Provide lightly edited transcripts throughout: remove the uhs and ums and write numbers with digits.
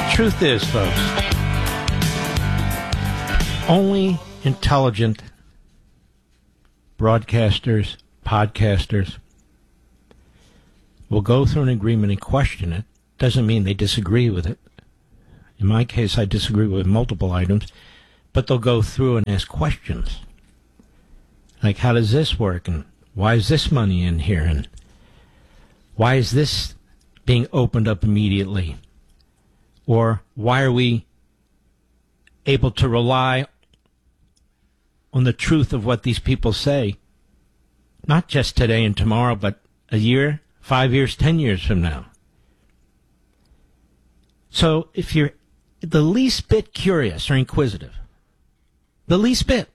Truth is, folks, only intelligent broadcasters, podcasters will go through an agreement and question it. Doesn't mean they disagree with it. In my case, I disagree with multiple items, but they'll go through and ask questions. Like, how does this work? And why is this money in here? And why is this being opened up immediately? Or why are we able to rely on the truth of what these people say? Not just today and tomorrow, but a year, 5 years, 10 years from now. So if you're the least bit curious or inquisitive, the least bit,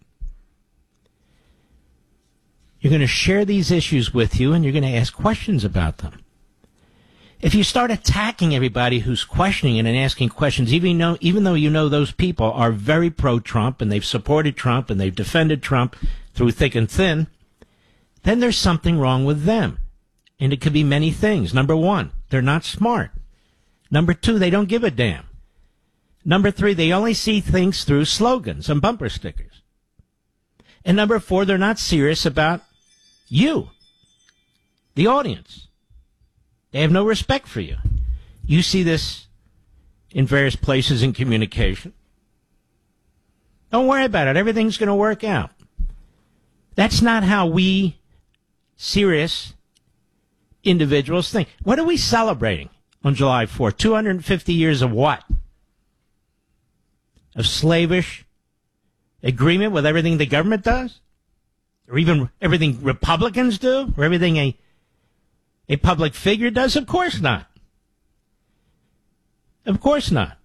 you're going to share these issues with you and you're going to ask questions about them. If you start attacking everybody who's questioning it and asking questions, even though you know those people are very pro-Trump and they've supported Trump and they've defended Trump through thick and thin, then there's something wrong with them. And it could be many things. Number one, they're not smart. Number two, they don't give a damn. Number three, they only see things through slogans and bumper stickers. And number four, they're not serious about you, the audience. They have no respect for you. You see this in various places in communication. Don't worry about it. Everything's going to work out. That's not how we serious individuals think. What are we celebrating on July 4th? 250 years of what? Of slavish agreement with everything the government does? Or even everything Republicans do? Or everything a public figure does? Of course not. Of course not.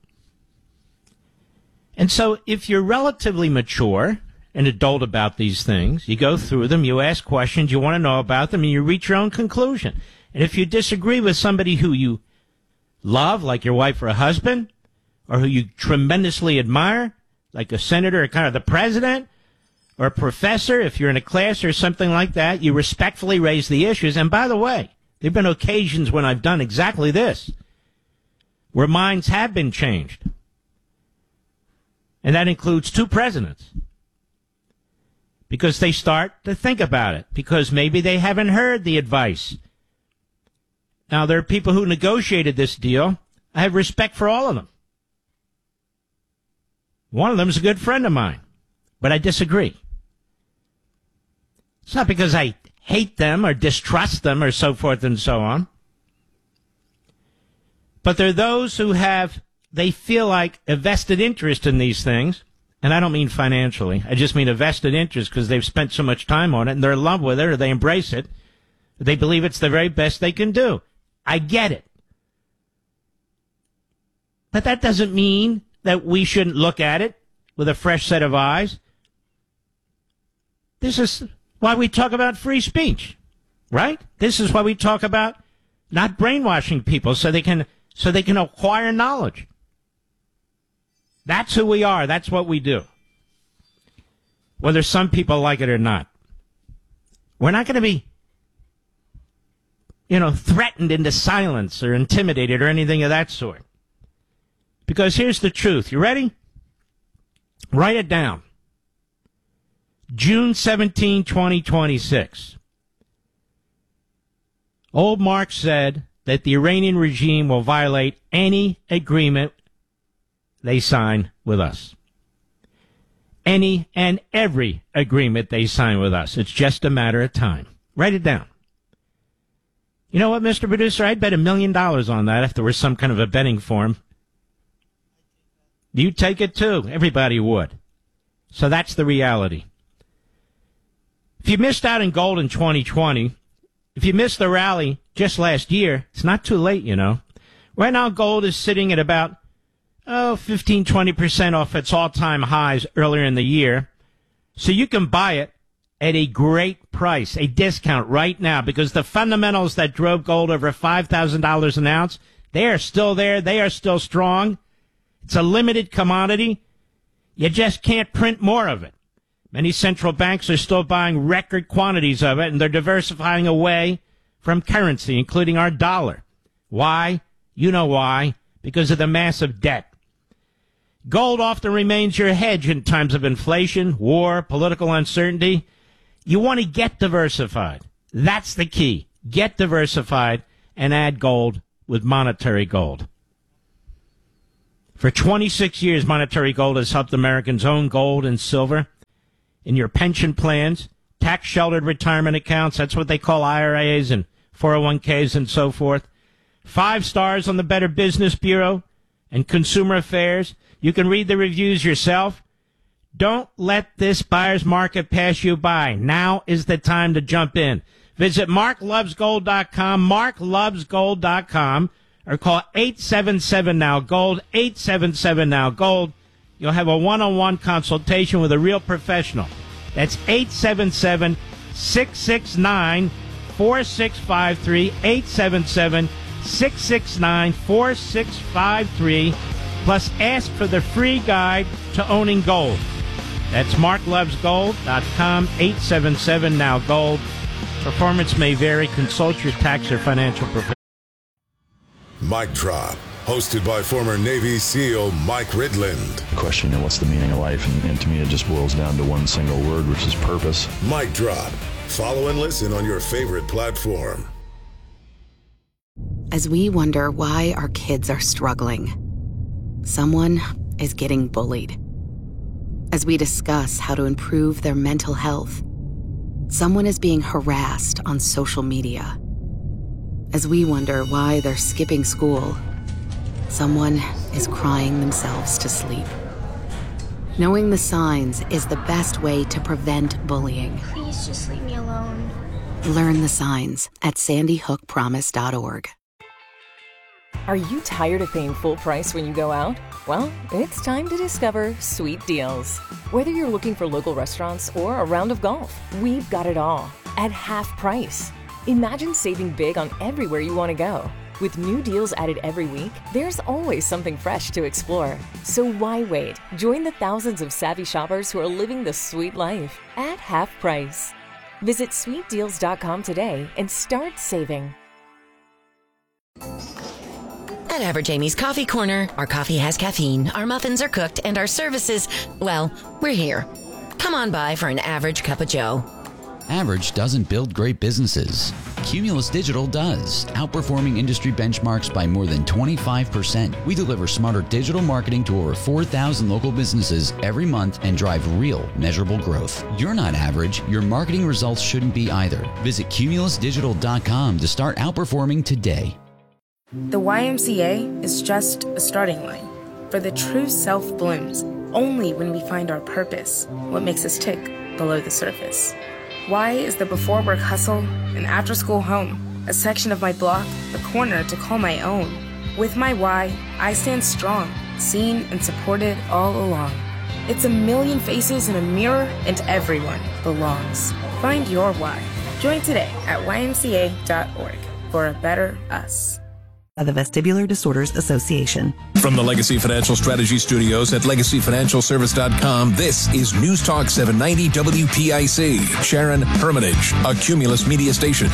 And so if you're relatively mature and adult about these things, you go through them, you ask questions, you want to know about them, and you reach your own conclusion. And if you disagree with somebody who you love, like your wife or a husband, or who you tremendously admire, like a senator or kind of the president, or a professor, if you're in a class or something like that, you respectfully raise the issues. And by the way, there have been occasions when I've done exactly this, where minds have been changed. And that includes two presidents. Because they start to think about it. Because maybe they haven't heard the advice. Now, there are people who negotiated this deal. I have respect for all of them. One of them is a good friend of mine. But I disagree. It's not because I hate them or distrust them or so forth and so on. But there are those who they feel like a vested interest in these things. And I don't mean financially. I just mean a vested interest because they've spent so much time on it and they're in love with it or they embrace it. They believe it's the very best they can do. I get it. But that doesn't mean that we shouldn't look at it with a fresh set of eyes. This is why we talk about free speech, right? This is why we talk about not brainwashing people so they can acquire knowledge. That's who we are. That's what we do. Whether some people like it or not. We're not going to be, threatened into silence or intimidated or anything of that sort. Because here's the truth. You ready? Write it down. June 17, 2026. Old Mark said that the Iranian regime will violate any agreement they sign with us. Any and every agreement they sign with us. It's just a matter of time. Write it down. You know what, Mr. Producer? I'd bet $1 million on that if there was some kind of a betting form. You'd take it too. Everybody would. So that's the reality. If you missed out on gold in 2020, if you missed the rally just last year, it's not too late, Right now, gold is sitting at about 15, 20% off its all-time highs earlier in the year. So you can buy it at a great price, a discount right now, because the fundamentals that drove gold over $5,000 an ounce, they are still there. They are still strong. It's a limited commodity. You just can't print more of it. Many central banks are still buying record quantities of it, and they're diversifying away from currency, including our dollar. Why? You know why. because of the massive debt. Gold often remains your hedge in times of inflation, war, political uncertainty. You want to get diversified. That's the key. Get diversified and add gold with Monetary Gold. For 26 years, Monetary Gold has helped Americans own gold and silver in your pension plans, tax-sheltered retirement accounts. That's what they call IRAs and 401ks and so forth. 5 stars on the Better Business Bureau and Consumer Affairs. You can read the reviews yourself. Don't let this buyer's market pass you by. Now is the time to jump in. Visit marklovesgold.com, marklovesgold.com, or call 877-NOW-GOLD, 877-NOW-GOLD. You'll have a one-on-one consultation with a real professional. That's 877-669-4653, 877-669-4653, plus ask for the free guide to owning gold. That's marklovesgold.com, 877-NOW-GOLD. Performance may vary. Consult your tax or financial professional. Mic Drop, hosted by former Navy SEAL Mike Ridland. The question, what's the meaning of life? And to me, it just boils down to one single word, which is purpose. Mic Drop. Follow and listen on your favorite platform. As we wonder why our kids are struggling, someone is getting bullied. As we discuss how to improve their mental health, someone is being harassed on social media. As we wonder why they're skipping school, someone is crying themselves to sleep. Knowing the signs is the best way to prevent bullying. Please just leave me alone. Learn the signs at sandyhookpromise.org. Are you tired of paying full price when you go out? Well, it's time to discover Sweet Deals. Whether you're looking for local restaurants or a round of golf, we've got it all at half price. Imagine saving big on everywhere you want to go. With new deals added every week, there's always something fresh to explore. So why wait? Join the thousands of savvy shoppers who are living the sweet life at half price. Visit sweetdeals.com today and start saving. At Average Amy's Coffee Corner, our coffee has caffeine, our muffins are cooked, and our services, well, we're here. Come on by for an average cup of joe. Average doesn't build great businesses. Cumulus Digital does, outperforming industry benchmarks by more than 25%. We deliver smarter digital marketing to over 4,000 local businesses every month and drive real, measurable growth. You're not average. Your marketing results shouldn't be either. Visit cumulusdigital.com to start outperforming today. The YMCA is just a starting line, for the true self blooms only when we find our purpose, what makes us tick below the surface. Y is the before work hustle and after school home, a section of my block, the corner to call my own. With my Y, I stand strong, seen and supported all along. It's a million faces in a mirror and everyone belongs. Find your Y. Join today at ymca.org for a better us. The Vestibular Disorders Association. From the Legacy Financial Strategy Studios at LegacyFinancialService.com, this is News Talk 790 WPIC. Sharon Hermitage, a Cumulus media station.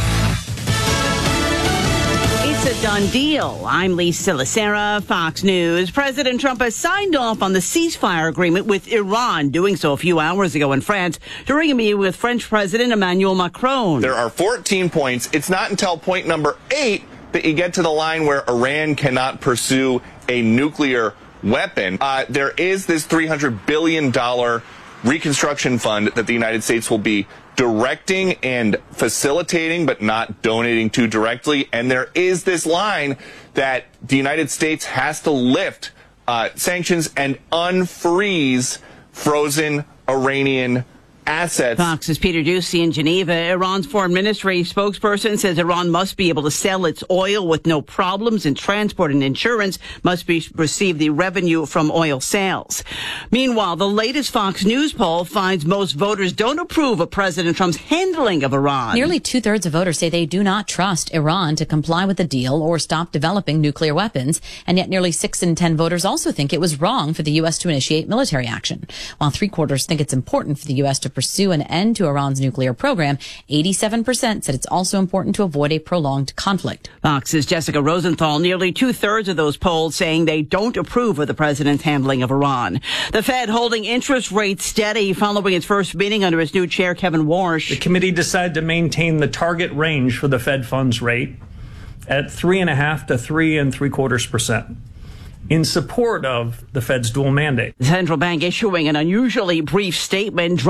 It's a done deal. I'm Lisa Lacera, Fox News. President Trump has signed off on the ceasefire agreement with Iran, doing so a few hours ago in France during a meeting with French President Emmanuel Macron. There are 14 points. It's not until point number 8 that you get to the line where Iran cannot pursue a nuclear weapon. There is this $300 billion reconstruction fund that the United States will be directing and facilitating, but not donating to directly. And there is this line that the United States has to lift sanctions and unfreeze frozen Iranian assets. Fox's Peter Doocy in Geneva. Iran's foreign ministry spokesperson says Iran must be able to sell its oil with no problems, and transport and insurance must receive the revenue from oil sales. Meanwhile, the latest Fox News poll finds most voters don't approve of President Trump's handling of Iran. Nearly 2/3 of voters say they do not trust Iran to comply with the deal or stop developing nuclear weapons, and yet nearly 6 in 10 voters also think it was wrong for the U.S. to initiate military action, while 3/4 think it's important for the U.S. to pursue an end to Iran's nuclear program, 87% said it's also important to avoid a prolonged conflict. Fox's Jessica Rosenthal, nearly 2/3 of those polled saying they don't approve of the president's handling of Iran. The Fed holding interest rates steady following its first meeting under its new chair, Kevin Warsh. The committee decided to maintain the target range for the Fed funds rate at 3.5% to 3.75%. in support of the Fed's dual mandate. The central bank issuing an unusually brief statement